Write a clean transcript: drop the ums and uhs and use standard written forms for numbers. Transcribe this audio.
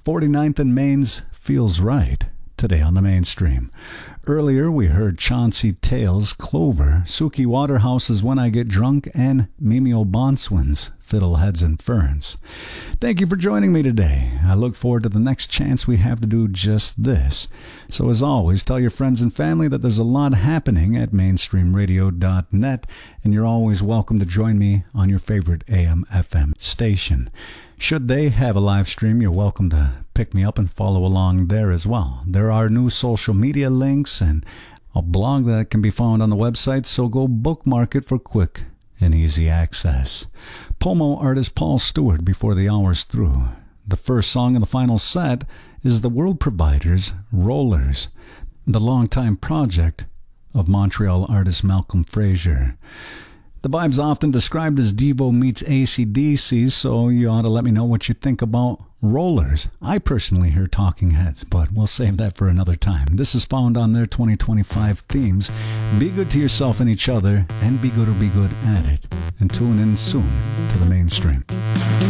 49th and Main's Feels Right, today on the Mainstream. Earlier, we heard Chauncey Tales' Clover, Suki Waterhouse's When I Get Drunk, and Mimeo Bonswin's Fiddleheads and Ferns. Thank you for joining me today. I look forward to the next chance we have to do just this. So as always, tell your friends and family that there's a lot happening at mainstreamradio.net, and you're always welcome to join me on your favorite AM/FM station. Should they have a live stream, you're welcome to pick me up and follow along there as well. There are new social media links and a blog that can be found on the website, so go bookmark it for quick and easy access. Pomo artist Paul Stewart before the hour's through. The first song in the final set is The World Providers' Rollers, the longtime project of Montreal artist Malcolm Fraser. The vibe's often described as Devo meets AC/DC, so you ought to let me know what you think about Rollers. I personally hear Talking Heads, but we'll save that for another time. This is found on their 2025 themes. Be good to yourself and each other, and be good or be good at it. And tune in soon to the Mainstream.